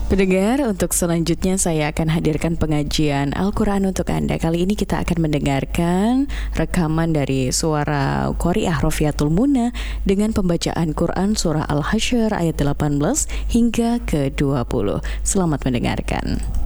Pendengar, untuk selanjutnya saya akan hadirkan pengajian Al-Quran untuk Anda. Kali ini kita akan mendengarkan rekaman dari suara Qori'ah Rofiatul Muna dengan pembacaan Quran Surah Al-Hasyr ayat 18 hingga ke-20. Selamat mendengarkan.